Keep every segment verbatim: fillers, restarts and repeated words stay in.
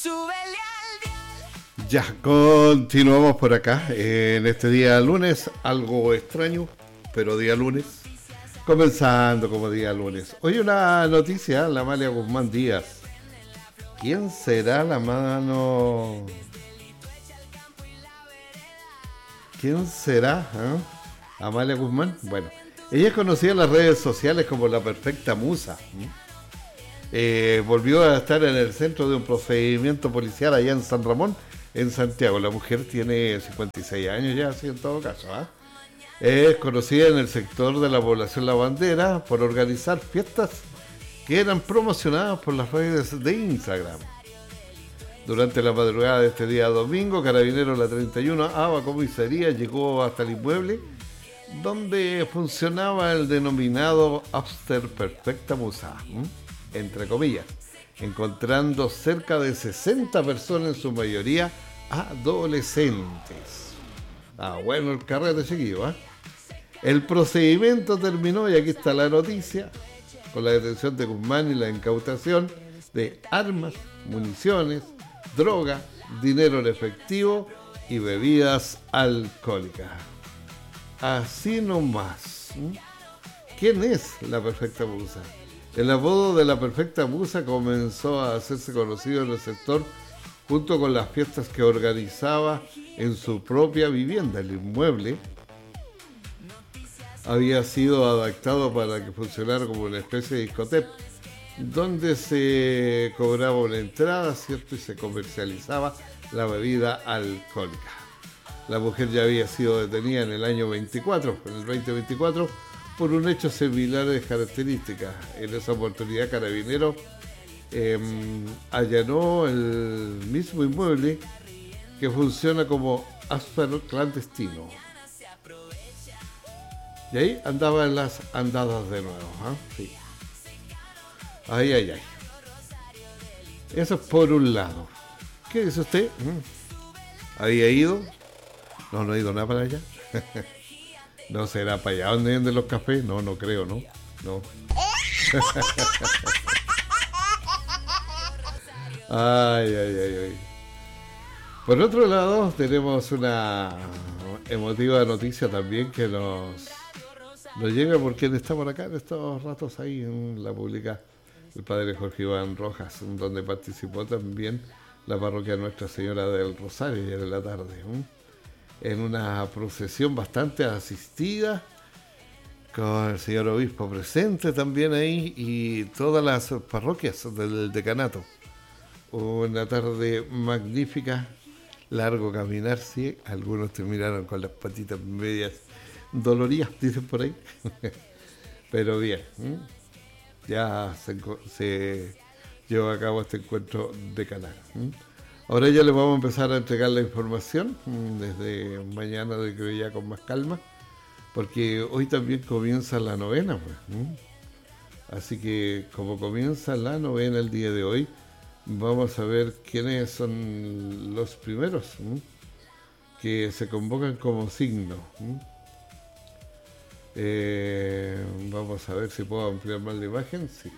Ya, continuamos por acá en este día lunes, algo extraño, pero día lunes, comenzando como día lunes. Hoy una noticia, la Amalia Guzmán Díaz. ¿Quién será la mano? ¿Quién será? ¿Eh? Amalia Guzmán. Bueno, ella es conocida en las redes sociales como la perfecta musa. Eh, volvió a estar en el centro de un procedimiento policial allá en San Ramón, en Santiago. La mujer tiene cincuenta y seis años ya, así en todo caso. ¿eh? Es conocida en el sector de la población La Bandera por organizar fiestas que eran promocionadas por las redes de Instagram. Durante la madrugada de este día domingo, Carabineros La treinta y uno Aba Comisaría llegó hasta el inmueble donde funcionaba el denominado After Perfecta Musa, ¿m? entre comillas, encontrando cerca de sesenta personas, en su mayoría adolescentes. Ah, bueno, el carrete chiquillo, ¿eh? El procedimiento terminó, y aquí está la noticia, con la detención de Guzmán y la incautación de armas, municiones, droga, dinero en efectivo y bebidas alcohólicas. Así nomás. ¿Quién es la perfecta musa? El apodo de la perfecta musa comenzó a hacerse conocido en el sector junto con las fiestas que organizaba en su propia vivienda. El inmueble había sido adaptado para que funcionara como una especie de discoteca, donde se cobraba una entrada, ¿cierto? Y se comercializaba la bebida alcohólica. La mujer ya había sido detenida en el año veinticuatro, en el veinte veinticuatro, por un hecho similar de características. En esa oportunidad, Carabineros eh, allanó el mismo inmueble que funciona como asfalto clandestino. Y ahí andaban las andadas de nuevo. ¿eh? Sí. Ay, ay, ay. Eso es por un lado. ¿Qué dice usted? ¿Había ido? No, no he ido nada para allá. ¿No será para allá donde venden los cafés? No, no creo, ¿no? No. Ay, ay, ay, ay. Por otro lado, tenemos una emotiva noticia también que nos, nos llega por quien está por acá en estos ratos ahí en la pública, el padre Jorge Iván Rojas, donde participó también la parroquia Nuestra Señora del Rosario ayer en la tarde, ¿eh? en una procesión bastante asistida, con el señor obispo presente también ahí y todas las parroquias del decanato. Una tarde magnífica, largo caminar, sí, algunos terminaron con las patitas medias doloridas, dicen por ahí, pero bien, ¿eh? ya se, se llevó a cabo este encuentro decanal. ¿eh? Ahora ya les vamos a empezar a entregar la información desde mañana, de creo ya con más calma, porque hoy también comienza la novena, pues. ¿eh? Así que como comienza la novena el día de hoy, vamos a ver quiénes son los primeros ¿eh? que se convocan como signo. ¿eh? Eh, vamos a ver si puedo ampliar más la imagen. Sí.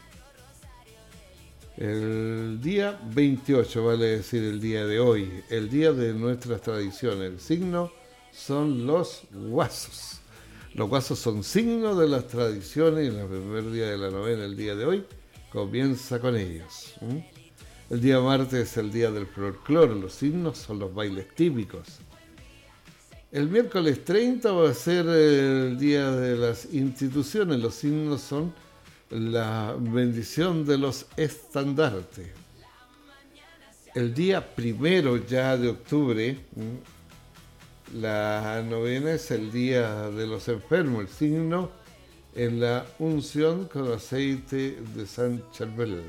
El día veintiocho, vale decir el día de hoy, el día de nuestras tradiciones. El signo son los guasos. Los guasos son signos de las tradiciones y el primer día de la novena, el día de hoy, comienza con ellos. ¿Mm? El día martes es el día del folclore. Los signos son los bailes típicos. El miércoles treinta va a ser el día de las instituciones. Los signos son la bendición de los estandartes. El día primero ya de octubre, la novena es el día de los enfermos. El signo es la unción con aceite de San Charbel.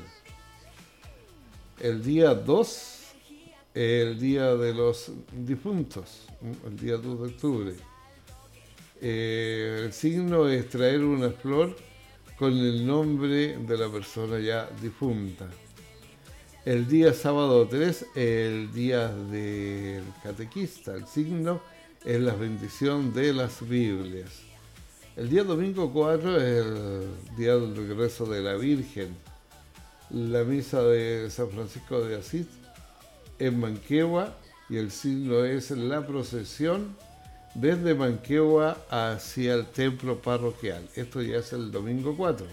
El día dos, el día de los difuntos, el día dos de octubre. Eh, el signo es traer una flor con el nombre de la persona ya difunta. El día sábado tres, el día del catequista. El signo es la bendición de las Biblias. El día domingo cuatro es el día del regreso de la Virgen. La misa de San Francisco de Asís en Manquehue y el signo es la procesión desde Manquehue hacia el templo parroquial. Esto ya es el domingo cuatro.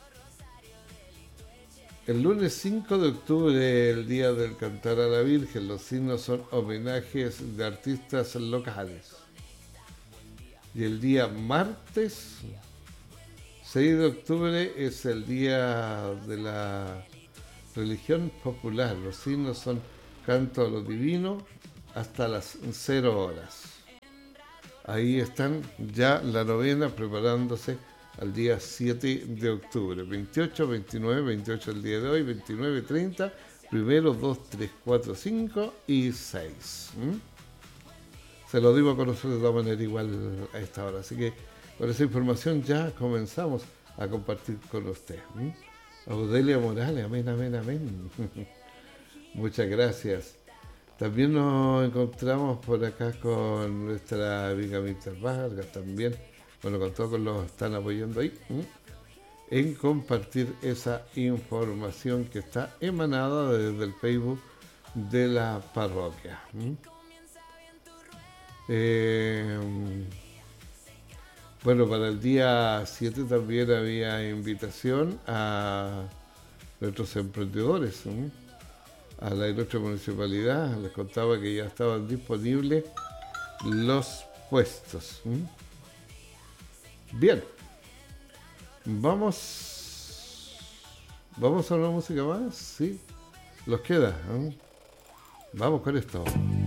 El lunes cinco de octubre, el día del Cantar a la Virgen, los signos son homenajes de artistas locales. Y el día martes seis de octubre es el día de la religión popular. Los signos son canto a lo divino hasta las cero horas. Ahí están ya la novena preparándose al día siete de octubre. veintiocho, veintinueve, veintiocho el día de hoy, veintinueve, treinta, primero, dos, tres, cuatro, cinco y seis. ¿Mm? Se lo digo a conocer de todas maneras igual a esta hora. Así que con esa información ya comenzamos a compartir con usted. ¿Mm? Audelia Morales, amén, amén, amén. Muchas gracias. También nos encontramos por acá con nuestra amiga Mister Vargas, también, bueno, con todos los que están apoyando ahí, ¿m? en compartir esa información que está emanada desde el Facebook de la parroquia. ¿M? Eh, bueno, para el día siete también había invitación a nuestros emprendedores, ¿m? a la de nuestra municipalidad. Les contaba que ya estaban disponibles los puestos. ¿Mm? Bien, vamos vamos a una música más, sí, los queda, ¿eh? Vamos con esto.